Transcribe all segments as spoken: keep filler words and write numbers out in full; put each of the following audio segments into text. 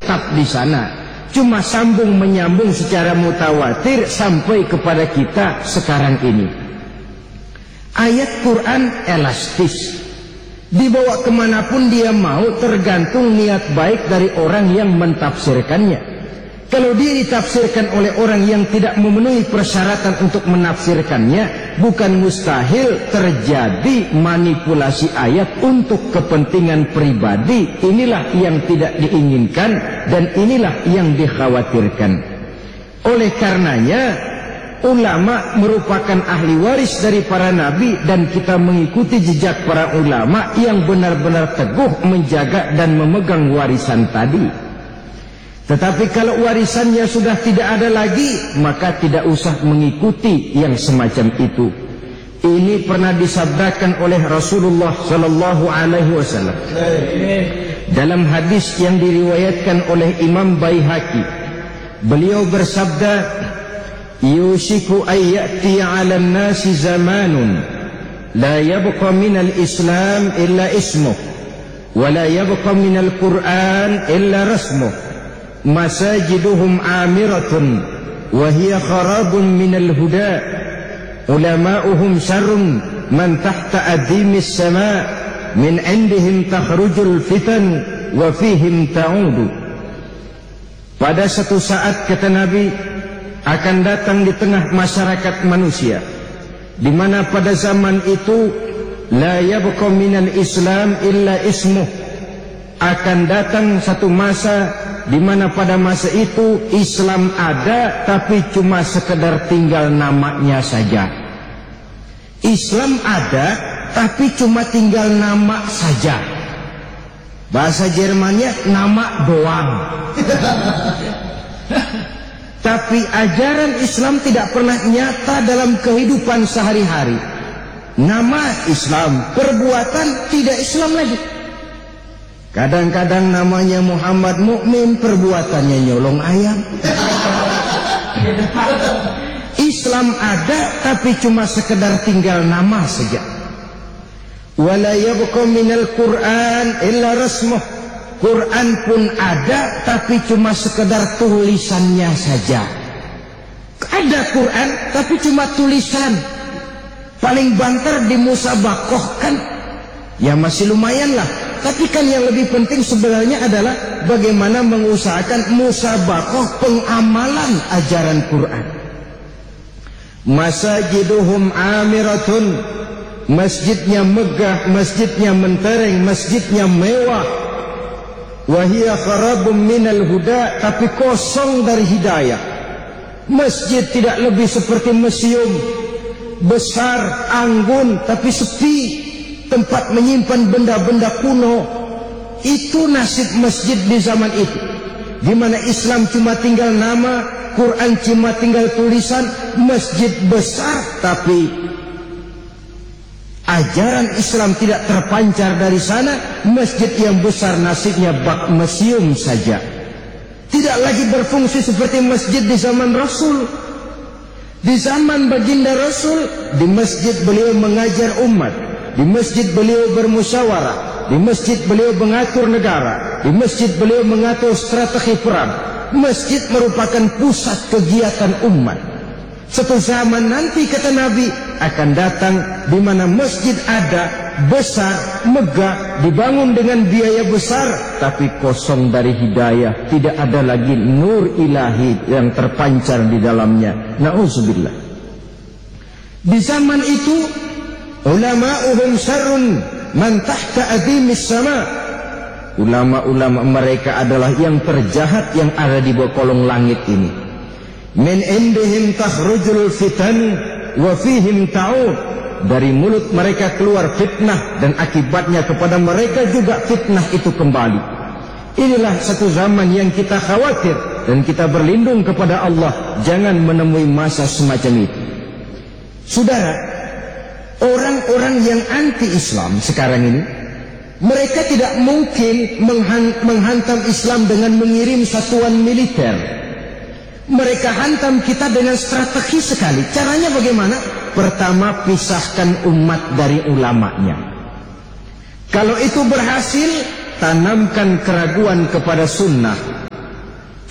tetap di sana. Cuma sambung menyambung secara mutawatir sampai kepada kita sekarang ini. Ayat Quran elastis, dibawa kemanapun dia mau, tergantung niat baik dari orang yang mentafsirkannya. Kalau dia ditafsirkan oleh orang yang tidak memenuhi persyaratan untuk menafsirkannya, bukan mustahil terjadi manipulasi ayat untuk kepentingan pribadi. Inilah yang tidak diinginkan dan inilah yang dikhawatirkan. Oleh karenanya, ulama merupakan ahli waris dari para nabi, dan kita mengikuti jejak para ulama yang benar-benar teguh menjaga dan memegang warisan tadi. Tetapi kalau warisannya sudah tidak ada lagi, maka tidak usah mengikuti yang semacam itu. Ini pernah disabdakan oleh Rasulullah Sallallahu Alaihi Wasallam dalam hadis yang diriwayatkan oleh Imam Baihaqi. Beliau bersabda, "Yushiku ayyati 'alan nasi zamanun la yabqa minal Islam illa ismuh, wa la yabqa minal Qur'an illa rasmuh. Masajiduhum amiratun wa hiya kharabun minal huda, ulama'uhum syarrun man tahta adimis sama, min indihim takhrujul fitan wa fihim ta'udu." Pada satu saat, kata Nabi, akan datang di tengah masyarakat manusia, di mana pada zaman itu la yabqa minal Islam illa ismuh. Akan datang satu masa di mana pada masa itu Islam ada, tapi cuma sekedar tinggal namanya saja. Islam ada, tapi cuma tinggal nama saja. Bahasa Jermannya nama doang. Tapi ajaran Islam tidak pernah nyata dalam kehidupan sehari-hari. Nama Islam, perbuatan tidak Islam lagi. Kadang-kadang namanya Muhammad Mukmin, perbuatannya nyolong ayam. Islam ada, tapi cuma sekedar tinggal nama saja. Wala yabqa minal Qur'an illa rasmuh. Quran pun ada, tapi cuma sekedar tulisannya saja. Ada Quran, tapi cuma tulisan. Paling banter dimusabakohkan, ya masih lumayan lah. Tapi kan yang lebih penting sebenarnya adalah bagaimana mengusahakan musabakoh pengamalan ajaran Quran. Masajiduhum amiratun, masjidnya megah, masjidnya mentereng, masjidnya mewah. Wahia kharabum minal huda, tapi kosong dari hidayah. Masjid tidak lebih seperti museum, besar, anggun, tapi sepi, tempat menyimpan benda-benda kuno. Itu nasib masjid di zaman itu, di mana Islam cuma tinggal nama, Quran cuma tinggal tulisan. Masjid besar, tapi ajaran Islam tidak terpancar dari sana. Masjid yang besar nasibnya bak museum saja, tidak lagi berfungsi seperti masjid di zaman Rasul. Di zaman baginda Rasul, di masjid beliau mengajar umat, di masjid beliau bermusyawarah, di masjid beliau mengatur negara, di masjid beliau mengatur strategi perang. Masjid merupakan pusat kegiatan umat. Satu zaman nanti, kata Nabi, akan datang di mana masjid ada, besar, megah, dibangun dengan biaya besar, tapi kosong dari hidayah. Tidak ada lagi nur ilahi yang terpancar di dalamnya. Na'udzubillah. Di zaman itu, ulama'uhum syarrun man tahta adimis sama. Ulama-ulama mereka adalah yang terjahat yang ada di bawah kolong langit ini. Min indihim takhrujul fitan wa fihim ta'ud. Dari mulut mereka keluar fitnah, dan akibatnya kepada mereka juga fitnah itu kembali. Inilah satu zaman yang kita khawatir, dan kita berlindung kepada Allah jangan menemui masa semacam itu. Saudara, orang-orang yang anti-Islam sekarang ini, mereka tidak mungkin menghantam Islam dengan mengirim satuan militer. Mereka hantam kita dengan strategi sekali. Caranya bagaimana? Pertama, pisahkan umat dari ulamanya. Kalau itu berhasil, tanamkan keraguan kepada sunnah.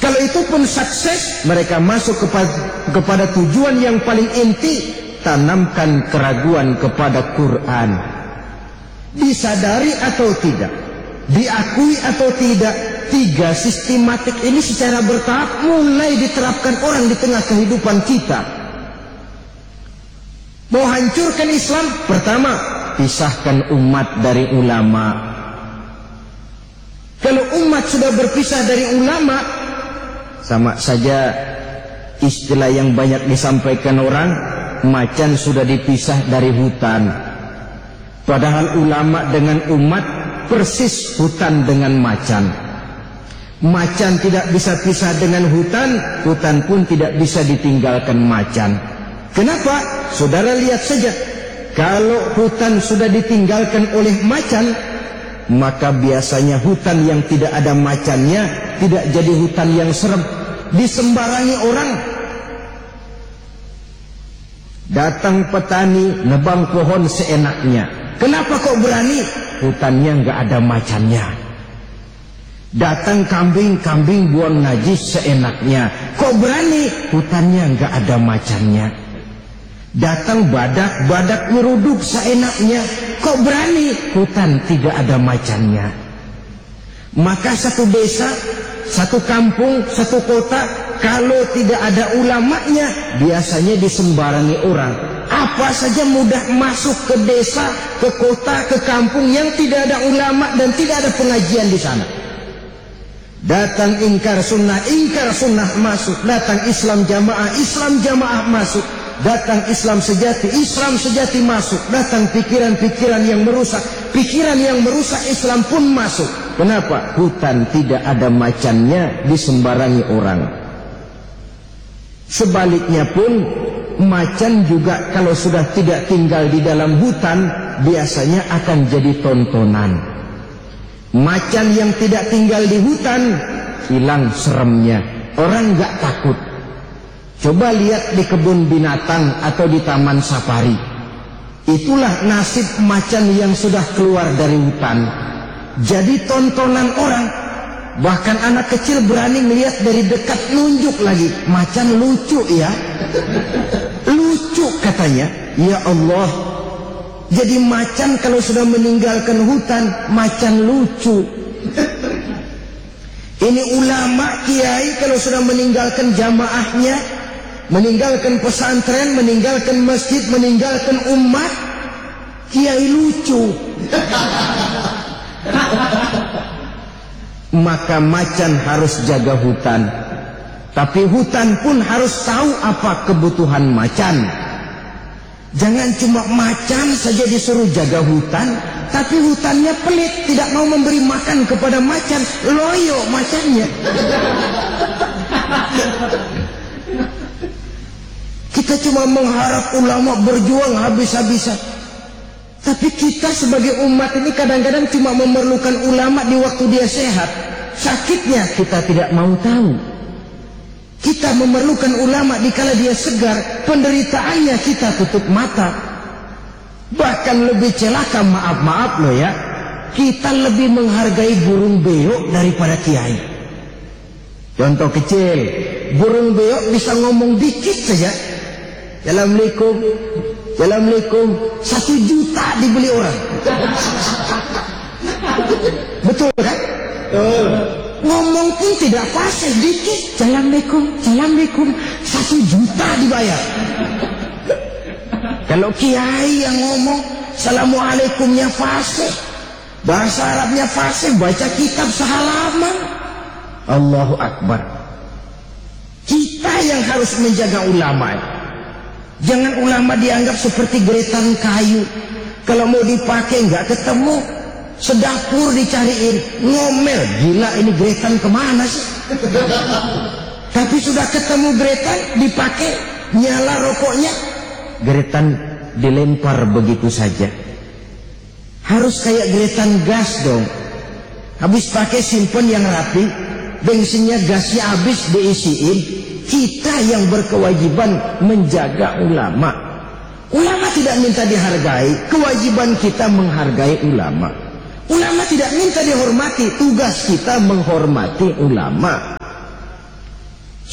Kalau itu pun sukses, mereka masuk kepada, kepada tujuan yang paling inti, tanamkan keraguan kepada Quran. Disadari atau tidak, diakui atau tidak, tiga sistematik ini secara bertahap mulai diterapkan orang di tengah kehidupan kita. Mau hancurkan Islam, pertama, pisahkan umat dari ulama. Kalau umat sudah berpisah dari ulama, sama saja istilah yang banyak disampaikan orang, macan sudah dipisah dari hutan. Padahal ulama dengan umat persis hutan dengan macan. Macan tidak bisa pisah dengan hutan, hutan pun tidak bisa ditinggalkan macan. Kenapa? Saudara lihat saja, kalau hutan sudah ditinggalkan oleh macan, maka biasanya hutan yang tidak ada macannya tidak jadi hutan yang serem, disembarangi orang. Datang petani nebang pohon seenaknya. Kenapa kok berani? Hutannya nggak ada macannya. Datang kambing-kambing buang najis seenaknya. Kok berani? Hutannya nggak ada macannya. Datang badak-badak nyeruduk seenaknya. Kok berani? Hutan tidak ada macannya. Maka satu desa, satu kampung, satu kota, kalau tidak ada ulamanya, biasanya disembarangi orang. Apa saja mudah masuk ke desa, ke kota, ke kampung yang tidak ada ulama dan tidak ada pengajian di sana. Datang ingkar sunnah, ingkar sunnah masuk. Datang Islam jamaah, Islam jamaah masuk. Datang Islam sejati, Islam sejati masuk. Datang pikiran-pikiran yang merusak, pikiran yang merusak Islam pun masuk. Kenapa? Hutan tidak ada macannya, disembarangi orang. Sebaliknya pun, macan juga kalau sudah tidak tinggal di dalam hutan, biasanya akan jadi tontonan. Macan yang tidak tinggal di hutan, hilang seremnya. Orang nggak takut. Coba lihat di kebun binatang atau di taman safari. Itulah nasib macan yang sudah keluar dari hutan. Jadi tontonan orang. Bahkan anak kecil berani melihat dari dekat, nunjuk lagi. Macan lucu ya. Lucu katanya. Ya Allah. Jadi macan kalau sudah meninggalkan hutan, macan lucu. Ini ulama kiai kalau sudah meninggalkan jamaahnya, meninggalkan pesantren, meninggalkan masjid, meninggalkan umat, kiai lucu. Maka macan harus jaga hutan. Tapi hutan pun harus tahu apa kebutuhan macan. Jangan cuma macan saja disuruh jaga hutan, tapi hutannya pelit, tidak mau memberi makan kepada macan, loyo macannya. Kita cuma mengharap ulama berjuang habis-habisan. Tapi kita sebagai umat ini kadang-kadang cuma memerlukan ulama di waktu dia sehat. Sakitnya kita tidak mau tahu. Kita memerlukan ulama dikala dia segar, penderitaannya kita tutup mata. Bahkan lebih celaka, maaf-maaf loh ya, kita lebih menghargai burung beo daripada kiai. Contoh kecil, burung beo bisa ngomong dikit saja. Assalamualaikum, Assalamualaikum, satu juta dibeli orang. Betul kan? Betul. Ngomong pun tidak fasih, dikit. Assalamualaikum, Assalamualaikum, satu juta dibayar. Kalau kiai yang ngomong Assalamualaikumnya fasih, bahasa Arabnya fasih, baca kitab sehalaman. Allahu Akbar. Kita yang harus menjaga ulama. Jangan ulama dianggap seperti geretan kayu. Kalau mau dipakai nggak ketemu, sedapur dicariin, ngomel, gila ini geretan kemana sih? Tapi sudah ketemu geretan, dipakai, nyala rokoknya, geretan dilempar begitu saja. Harus kayak geretan gas dong. Habis pakai simpen yang rapi, bensinnya gasnya habis diisiin. Kita yang berkewajiban menjaga ulama. Ulama tidak minta dihargai, kewajiban kita menghargai ulama. Ulama tidak minta dihormati, tugas kita menghormati ulama.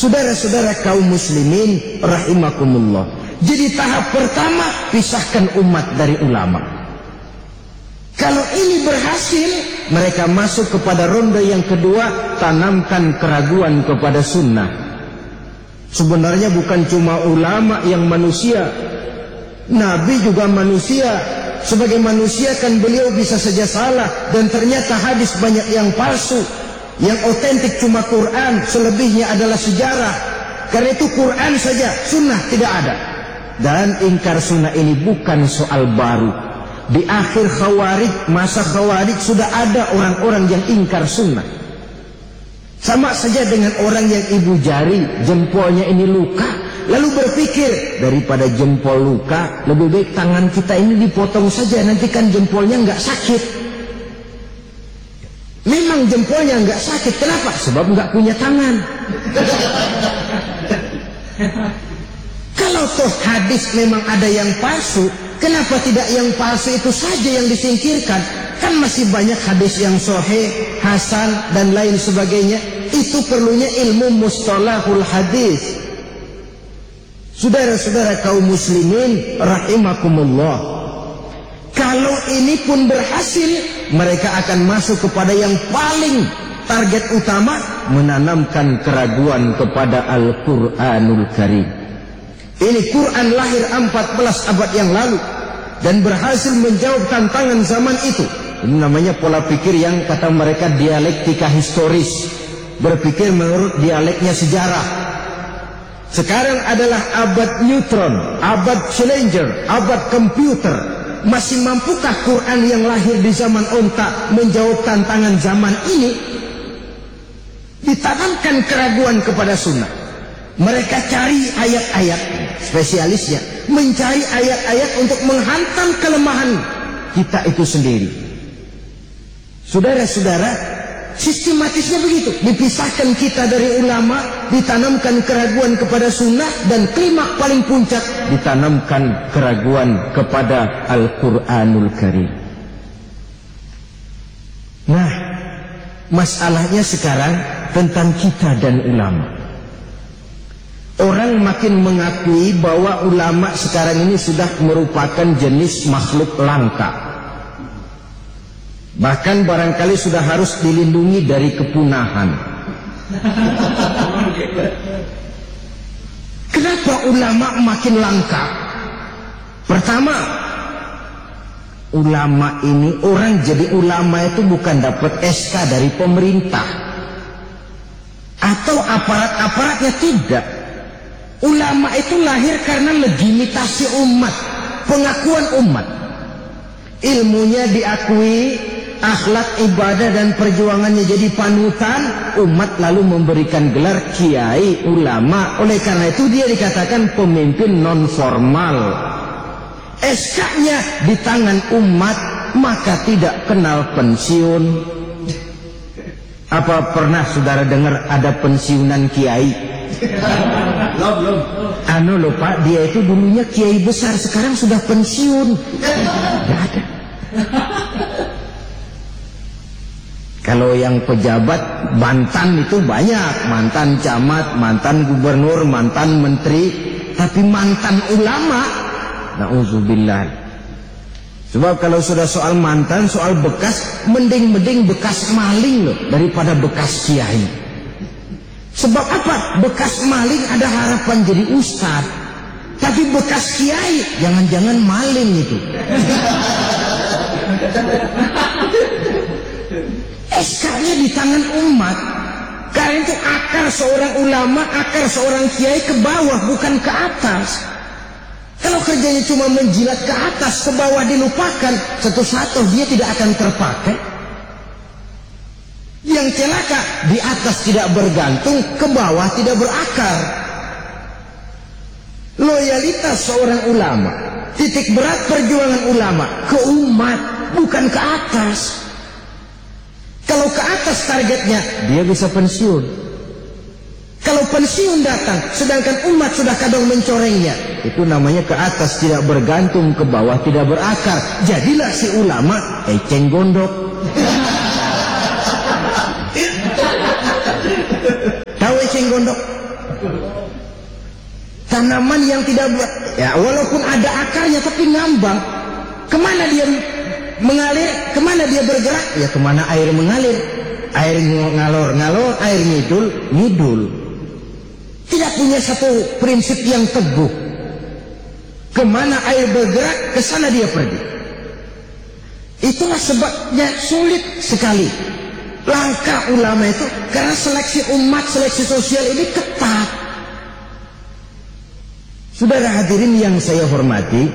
Saudara-saudara kaum muslimin rahimakumullah. Jadi tahap pertama, pisahkan umat dari ulama. Kalau ini berhasil, mereka masuk kepada ronde yang kedua, tanamkan keraguan kepada sunnah. Sebenarnya bukan cuma ulama yang manusia, Nabi juga manusia. Sebagai manusia kan beliau bisa saja salah, dan ternyata hadis banyak yang palsu. Yang otentik cuma Quran, selebihnya adalah sejarah. Karena itu Quran saja, sunnah tidak ada. Dan ingkar sunnah ini bukan soal baru. Di akhir Khawarij, masa Khawarij sudah ada orang-orang yang ingkar sunnah. Sama saja dengan orang yang ibu jari, jempolnya ini luka, lalu berpikir daripada jempol luka, lebih baik tangan kita ini dipotong saja, nanti kan jempolnya nggak sakit. Memang jempolnya nggak sakit, kenapa? Sebab nggak punya tangan. Kalau toh hadis memang ada yang palsu, kenapa tidak yang palsu itu saja yang disingkirkan? Kan masih banyak hadis yang sahih, hasan dan lain sebagainya. Itu perlunya ilmu mustalahul hadis. Saudara-saudara kaum muslimin rahimakumullah. Kalau ini pun berhasil, mereka akan masuk kepada yang paling target utama, menanamkan keraguan kepada Al-Quranul Karim. Ini Quran lahir empat belas abad yang lalu dan berhasil menjawab tantangan zaman itu. Ini namanya pola pikir yang kata mereka dialektika historis, berpikir menurut dialeknya sejarah. Sekarang adalah abad neutron, abad challenger, abad komputer. Masih mampukah Quran yang lahir di zaman onta menjawab tantangan zaman ini? Ditanamkan keraguan kepada sunnah. Mereka cari ayat-ayat, spesialisnya mencari ayat-ayat untuk menghantam kelemahan kita itu sendiri. Saudara-saudara, sistematisnya begitu. Dipisahkan kita dari ulama, ditanamkan keraguan kepada sunnah, dan klimak paling puncak, ditanamkan keraguan kepada Al-Quranul Karim. Nah, masalahnya sekarang tentang kita dan ulama. Orang makin mengakui bahwa ulama sekarang ini sudah merupakan jenis makhluk langka. Bahkan barangkali sudah harus dilindungi dari kepunahan. Kenapa ulama makin langka? Pertama, ulama ini, orang jadi ulama itu bukan dapat S K dari pemerintah atau aparat-aparatnya, tidak. Ulama itu lahir karena legitimasi umat, pengakuan umat. Ilmunya diakui, akhlak, ibadah dan perjuangannya jadi panutan, umat lalu memberikan gelar kiai, ulama. Oleh karena itu dia dikatakan pemimpin non formal. S K-nya di tangan umat, maka tidak kenal pensiun. Apa pernah saudara dengar ada pensiunan kiai? Belum, belum. Anu loh Pak, dia itu dulunya kiai besar, sekarang sudah pensiun. Tidak ada. Kalau yang pejabat mantan itu banyak, mantan camat, mantan gubernur, mantan menteri, tapi mantan ulama, na'udzubillah. Sebab kalau sudah soal mantan, soal bekas, mending-mending bekas maling loh daripada bekas kiai. Sebab apa? Bekas maling ada harapan jadi ustad, tapi bekas kiai jangan-jangan maling itu. S K-nya di tangan umat. Karena itu akar seorang ulama, akar seorang kiai ke bawah, bukan ke atas. Kalau kerjanya cuma menjilat ke atas, ke bawah dilupakan, satu-satu dia tidak akan terpakai. Yang celaka, di atas tidak bergantung, ke bawah tidak berakar. Loyalitas seorang ulama, titik berat perjuangan ulama, ke umat, bukan ke atas. Kalau ke atas targetnya, dia bisa pensiun. Kalau pensiun datang, sedangkan umat sudah kadang mencorengnya, itu namanya ke atas tidak bergantung, ke bawah tidak berakar. Jadilah si ulama eceng gondok. Tahu eceng gondok? Tanaman yang tidak ber, ya walaupun ada akarnya tapi ngambang. Kemana dia mengalir? Kemana dia bergerak? Ya kemana air mengalir. Air ngalor ngalor, air ngidul ngidul. Tidak punya satu prinsip yang teguh. Kemana air bergerak, ke sana dia pergi. Itulah sebabnya sulit sekali langkah ulama itu, karena seleksi umat, seleksi sosial ini ketat. Saudara hadirin yang saya hormati,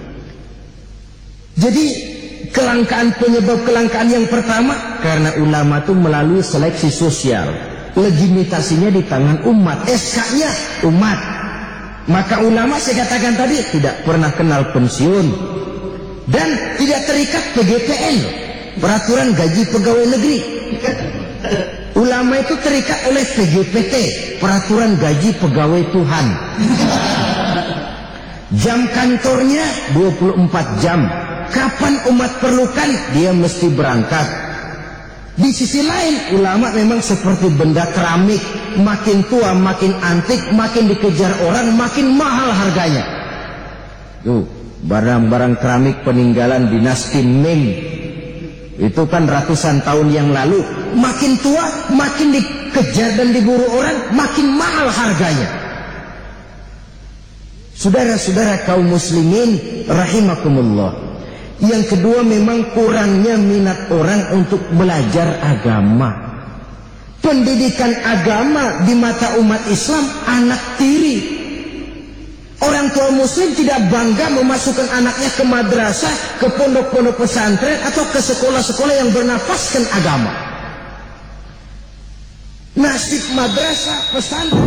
jadi kelangkaan, penyebab kelangkaan yang pertama karena ulama itu melalui seleksi sosial, legitimasinya di tangan umat, S K-nya umat. Maka ulama saya katakan tadi tidak pernah kenal pensiun dan tidak terikat P G P N, peraturan gaji pegawai negeri. Ulama itu terikat oleh P G P T, peraturan gaji pegawai Tuhan. Jam kantornya dua puluh empat jam. Kapan umat perlukan, dia mesti berangkat. Di sisi lain, ulama memang seperti benda keramik. Makin tua, makin antik, makin dikejar orang, makin mahal harganya. Tuh, barang-barang keramik peninggalan dinasti Ming. Itu kan ratusan tahun yang lalu. Makin tua, makin dikejar dan diburu orang, makin mahal harganya. Saudara-saudara kaum muslimin rahimakumullah. Yang kedua memang kurangnya minat orang untuk belajar agama. Pendidikan agama di mata umat Islam anak tiri. Orang tua muslim tidak bangga memasukkan anaknya ke madrasah, ke pondok-pondok pesantren, atau ke sekolah-sekolah yang bernafaskan agama. Nasib madrasah, pesantren